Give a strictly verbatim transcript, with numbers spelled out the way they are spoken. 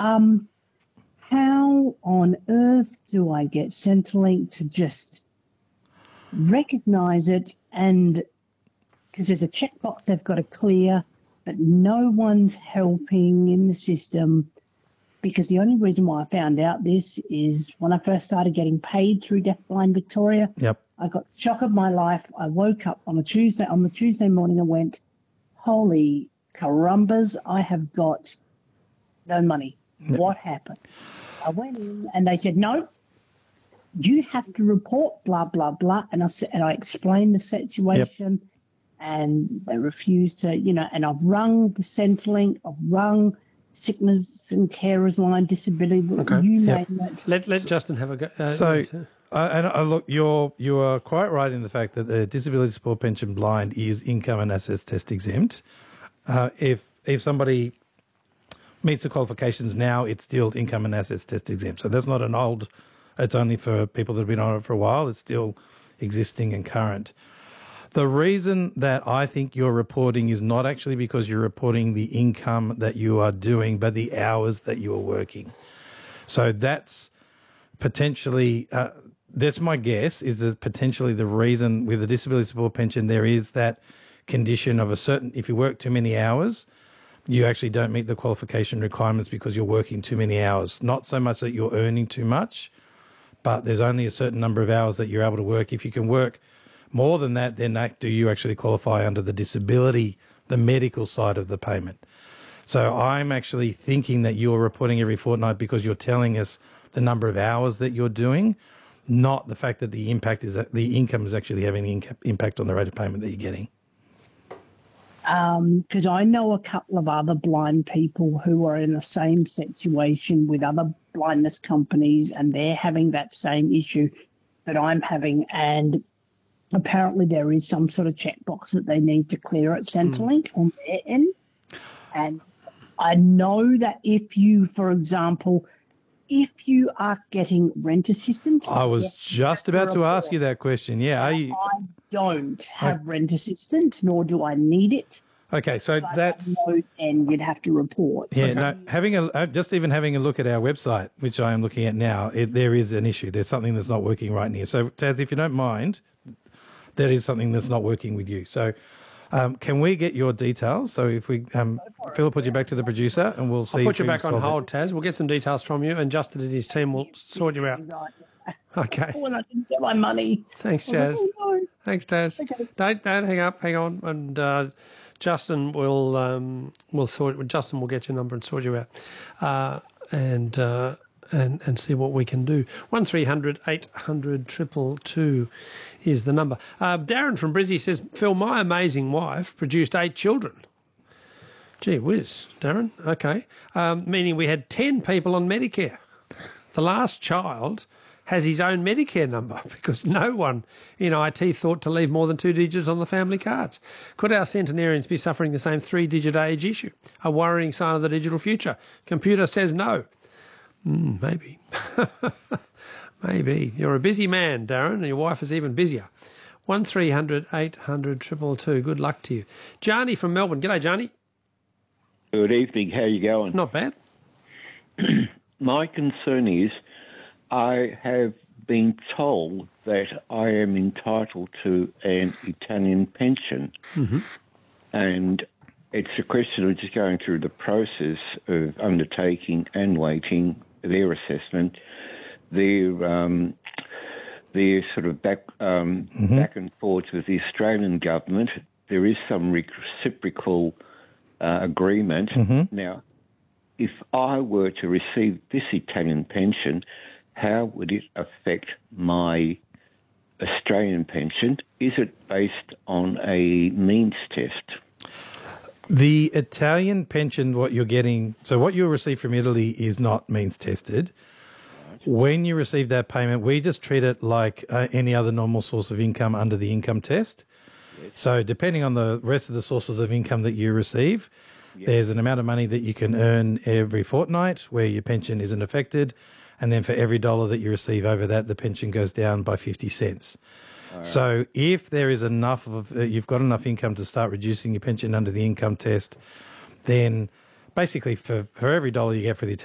Um, how on earth do I get Centrelink to just recognise it? And because there's a checkbox they've got to clear, but no one's helping in the system. Because the only reason why I found out this is when I first started getting paid through Deafblind Victoria. Yep. I got the shock of my life. I woke up on a Tuesday, on the Tuesday morning and went, holy carumbas, I have got no money. Yep. What happened? I went in and they said, no, you have to report blah, blah, blah. And I said, and I explained the situation. Yep. And they refused to, you know, and I've rung the Centrelink, I've rung sickness and carers line, disability, okay. you yep. name it. Let let Justin have a go. Uh, so, uh, and uh, look, you're you are quite right in the fact that the disability support pension blind is income and assets test exempt. Uh, if if somebody meets the qualifications now, it's still income and assets test exempt. So that's not an old. It's only for people that have been on it for a while. It's still existing and current. The reason that I think you're reporting is not actually because you're reporting the income that you are doing, but the hours that you are working. So that's potentially, uh, that's my guess, is that potentially the reason with the disability support pension there is that condition of a certain, if you work too many hours, you actually don't meet the qualification requirements because you're working too many hours. Not so much that you're earning too much, but there's only a certain number of hours that you're able to work. If you can work more than that, then that, do you actually qualify under the disability, the medical side of the payment? So I'm actually thinking that you're reporting every fortnight because you're telling us the number of hours that you're doing, not the fact that the impact is that the income is actually having an impact on the rate of payment that you're getting. Because um, I know a couple of other blind people who are in the same situation with other blindness companies, and they're having that same issue that I'm having, and apparently there is some sort of checkbox that they need to clear at Centrelink mm. on their end. And I know that if you, for example, if you are getting rent assistance... I was just about to ask you that question. Yeah, are you... I don't have I... rent assistance, nor do I need it. Okay, so but that's... And you'd have to report. Yeah, okay. no, having a, just even having a look at our website, which I am looking at now, it, there is an issue. There's something that's not working right here. So, Taz, if you don't mind... that is something that's not working with you. So um, can we get your details? So if we, um, Phil will put you back to the producer and we'll see. I'll put you back on hold, Taz. We'll get some details from you and Justin and his team will sort you out. Okay. When I didn't get my money. Thanks, Taz. Oh, no. Thanks, Taz. Okay. Don't, don't hang up. Hang on. And uh, Justin will, um, will sort, Justin will get your number and sort you out. Uh, and... Uh, And, and see what we can do. one three hundred eight hundred two two two is the number. Uh, Darren from Brizzy says, Phil, my amazing wife produced eight children. Gee whiz, Darren. Okay. Um, meaning we had ten people on Medicare. The last child has his own Medicare number because no one in I T thought to leave more than two digits on the family cards. Could our centenarians be suffering the same three-digit age issue? A worrying sign of the digital future? Computer says no. Mm, maybe. Maybe. You're a busy man, Darren, and your wife is even busier. one three hundred eight hundred two two two. Good luck to you. Johnny from Melbourne. G'day, Johnny. Good evening. How are you going? Not bad. My concern is I have been told that I am entitled to an Italian pension. Mm-hmm. And it's a question of just going through the process of undertaking and waiting their assessment, their um, their sort of back um, mm-hmm. back and forth with the Australian government. There is some reciprocal uh, agreement. Mm-hmm. Now, if I were to receive this Italian pension, how would it affect my Australian pension? Is it based on a means test? The Italian pension, what you're getting, so what you'll receive from Italy is not means tested. When you receive that payment, we just treat it like uh, any other normal source of income under the income test. Yes. So depending on the rest of the sources of income that you receive, yes. there's an amount of money that you can earn every fortnight where your pension isn't affected. And then for every dollar that you receive over that, the pension goes down by fifty cents. Right. So if there is enough of, uh, you've got enough income to start reducing your pension under the income test, then basically for, for every dollar you get for the